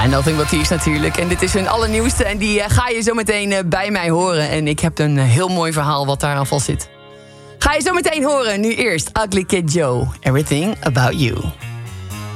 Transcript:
Nothing But Thieves natuurlijk. En dit is hun allernieuwste en die ga je zo meteen bij mij horen. En ik heb een heel mooi verhaal wat daar aan vast zit. Ga je zo meteen horen. Nu eerst Ugly Kid Joe. Everything About You.